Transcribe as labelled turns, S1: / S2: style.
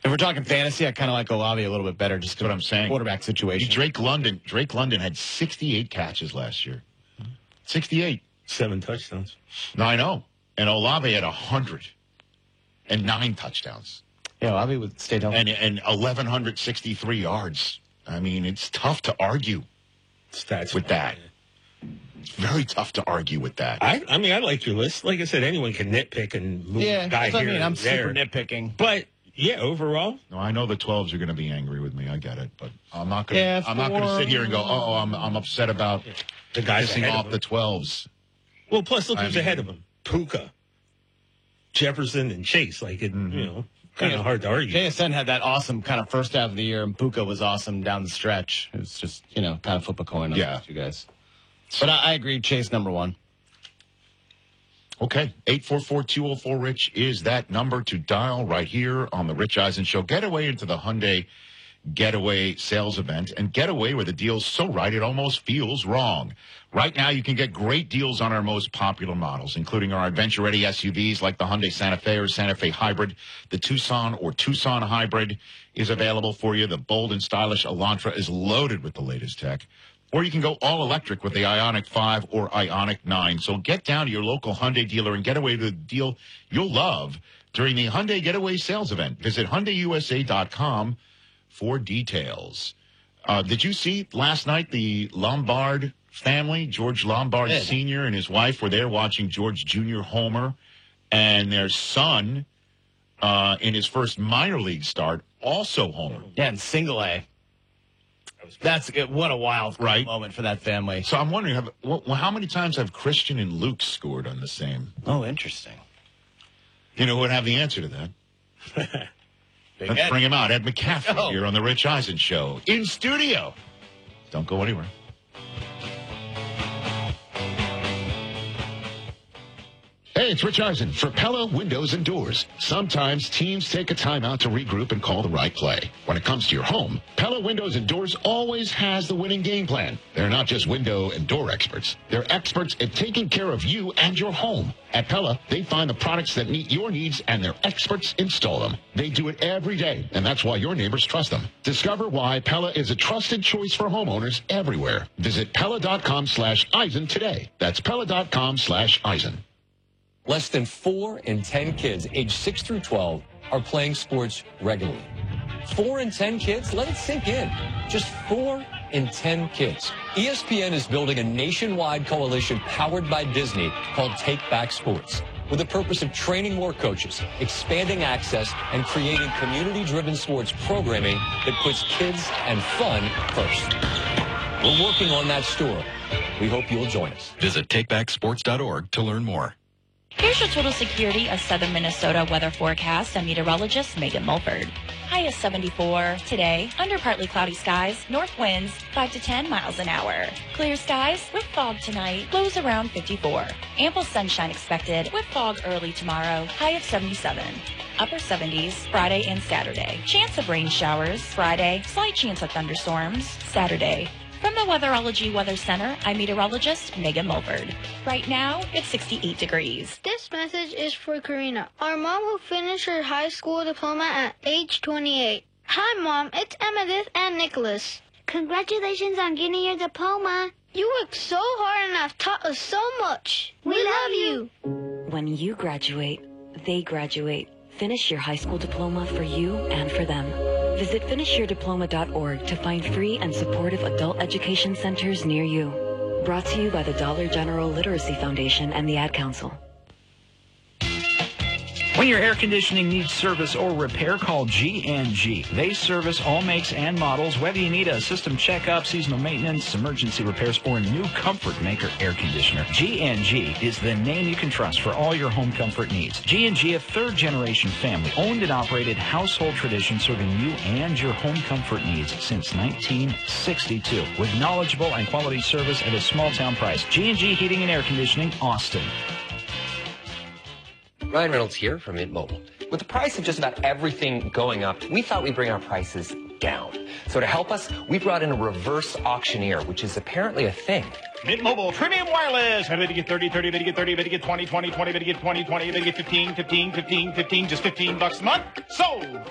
S1: If we're talking fantasy, I kind of like Olave a little bit better just because
S2: what I'm saying.
S1: Quarterback situation.
S2: Drake London had 68 catches last year. 68.
S3: 7 touchdowns.
S2: No, I know. And Olave had 109 touchdowns.
S1: Yeah, Olave would stay down.
S2: And 1,163 yards. I mean, it's tough to argue
S3: Stats
S2: with that. It's very tough to argue with that.
S3: I mean, I like your list. Like I said, anyone can nitpick and move a guy
S1: that's what
S3: here
S1: I mean. I'm
S3: and there.
S1: super nitpicking.
S3: But, yeah, overall.
S2: No, I know the 12s are going to be angry with me. I get it. But I'm not going to sit here and go, I'm upset about
S3: the guys
S2: pissing off the 12s.
S3: Well, plus, look who's ahead of him. Puka, Jefferson, and Chase. Like, it, kind of hard to argue.
S1: JSN had that awesome kind of first half of the year, and Puka was awesome down the stretch. It was just, kind of flip a coin on those two guys. But I agree, Chase number one.
S2: Okay, 844-204-RICH is that number to dial right here on the Rich Eisen Show. Get away into the Hyundai Getaway sales event and get away with a deal so right it almost feels wrong. Right now, you can get great deals on our most popular models, including our adventure-ready SUVs like the Hyundai Santa Fe or Santa Fe Hybrid. The Tucson or Tucson Hybrid is available for you. The bold and stylish Elantra is loaded with the latest tech. Or you can go all-electric with the Ioniq 5 or Ioniq 9. So get down to your local Hyundai dealer and get away with a deal you'll love during the Hyundai Getaway sales event. Visit HyundaiUSA.com for details. Did you see last night the Lombard family, George Lombard Sr. and his wife were there watching George Jr. homer, and their son in his first minor league start also homer.
S1: Yeah, in single A. What a wild moment for that family.
S2: So I'm wondering, how many times have Christian and Luke scored on the same?
S1: Oh, interesting.
S2: You know who would have the answer to that? Let's bring him out. Ed McCaffrey here on the Rich Eisen Show. In studio. Don't go anywhere. Hey, it's Rich Eisen for Pella Windows and Doors. Sometimes teams take a timeout to regroup and call the right play. When it comes to your home, Pella Windows and Doors always has the winning game plan. They're not just window and door experts. They're experts at taking care of you and your home. At Pella, they find the products that meet your needs, and their experts install them. They do it every day, and that's why your neighbors trust them. Discover why Pella is a trusted choice for homeowners everywhere. Visit Pella.com/Eisen today. That's Pella.com/Eisen.
S4: Less than 4 in 10 kids aged 6 through 12 are playing sports regularly. 4 in 10 kids? Let it sink in. Just 4 in 10 kids. ESPN is building a nationwide coalition powered by Disney called Take Back Sports, with the purpose of training more coaches, expanding access, and creating community-driven sports programming that puts kids and fun first. We're working on that story. We hope you'll join us.
S5: Visit takebacksports.org to learn more.
S6: Here's your Total Security of Southern Minnesota weather forecast. I'm meteorologist Megan Mulford. High is 74 today. Under partly cloudy skies. North winds 5 to 10 miles an hour. Clear skies with fog tonight. Lows around 54. Ample sunshine expected with fog early tomorrow. High of 77. Upper 70s Friday and Saturday. Chance of rain showers Friday. Slight chance of thunderstorms Saturday. From the Weatherology Weather Center, I'm meteorologist Megan Mulford. Right now, it's 68 degrees.
S7: This message is for Karina, our mom who finished her high school diploma at age 28. Hi, Mom. It's Emmettith and Nicholas.
S8: Congratulations on getting your diploma.
S7: You worked so hard and have taught us so much. We love you.
S9: When you graduate, they graduate. Finish your high school diploma for you and for them. Visit finishyourdiploma.org to find free and supportive adult education centers near you. Brought to you by the Dollar General Literacy Foundation and the Ad Council.
S10: When your air conditioning needs service or repair, call G&G. They service all makes and models, whether you need a system checkup, seasonal maintenance, emergency repairs, or a new Comfort Maker air conditioner. G&G is the name you can trust for all your home comfort needs. G&G, a third-generation family-owned and operated household tradition serving you and your home comfort needs since 1962. With knowledgeable and quality service at a small-town price. G&G Heating and Air Conditioning, Austin.
S4: Ryan Reynolds here from Mint Mobile. With the price of just about everything going up, we thought we'd bring our prices down. So to help us, we brought in a reverse auctioneer, which is apparently a thing.
S11: Mint Mobile Premium Wireless. I better get 30, 30, better get 30, better get 20, 20, 20, better get 20, 20, better get 15, 15, 15, 15, just $15 a month. Sold.